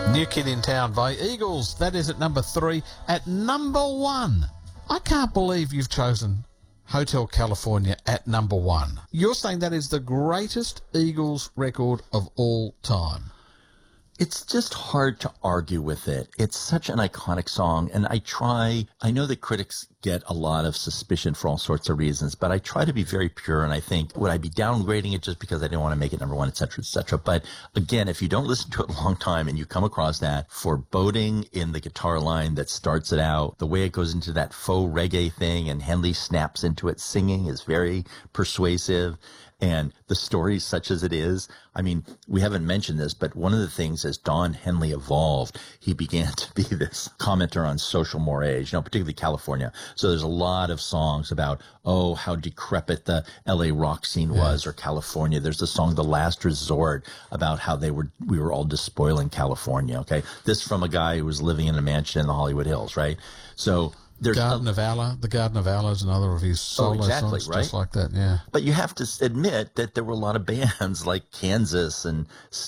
New Kid in Town by Eagles. That is at number 3. At number 1, I can't believe you've chosen Hotel California at number 1. You're saying that is the greatest Eagles record of all time. It's just hard to argue with it. It's such an iconic song, and I know that critics get a lot of suspicion for all sorts of reasons, but I try to be very pure, and I think, would I be downgrading it just because I didn't want to make it number 1, et cetera, et cetera? But again, if you don't listen to it a long time and you come across that foreboding in the guitar line that starts it out, the way it goes into that faux reggae thing and Henley snaps into it singing is very persuasive. And the story, such as it is, I mean, we haven't mentioned this, but one of the things as Don Henley evolved, he began to be this commenter on social mores, particularly California. So there's a lot of songs about, how decrepit the LA rock scene was, or California. There's the song The Last Resort about how we were all despoiling California, okay? This from a guy who was living in a mansion in the Hollywood Hills, right? So there's Garden of Allah. The Garden of Allah is another of his solo songs, right? Just like that, yeah. But you have to admit that there were a lot of bands like Kansas and